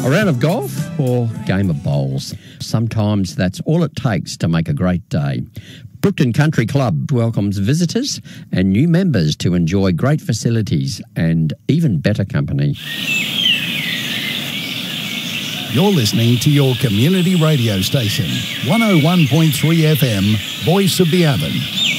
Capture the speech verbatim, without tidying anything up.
A round of golf or game of bowls. Sometimes that's all it takes to make a great day. Brookton Country Club welcomes visitors and new members to enjoy great facilities and even better company. You're listening to your community radio station, one oh one point three F M, Voice of the Avon.